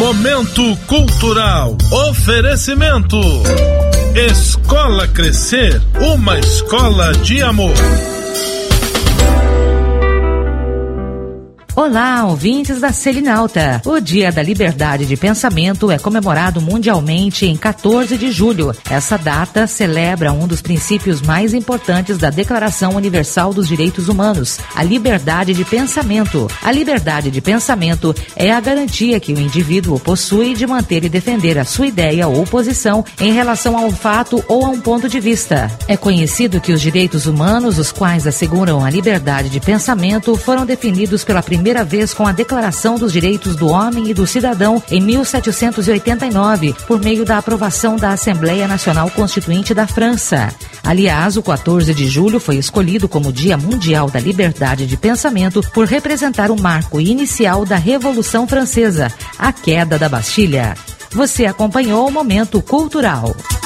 Momento cultural. Oferecimento. Escola Crescer, uma escola de amor. Olá, ouvintes da Selinalta. O Dia da Liberdade de Pensamento é comemorado mundialmente em 14 de julho. Essa data celebra um dos princípios mais importantes da Declaração Universal dos Direitos Humanos, a liberdade de pensamento. A liberdade de pensamento é a garantia que o indivíduo possui de manter e defender a sua ideia ou posição em relação a um fato ou a um ponto de vista. É conhecido que os direitos humanos, os quais asseguram a liberdade de pensamento, foram definidos pela primeira vez com a Declaração dos Direitos do Homem e do Cidadão em 1789, por meio da aprovação da Assembleia Nacional Constituinte da França. Aliás, o 14 de julho foi escolhido como Dia Mundial da Liberdade de Pensamento por representar o marco inicial da Revolução Francesa, a queda da Bastilha. Você acompanhou o Momento Cultural.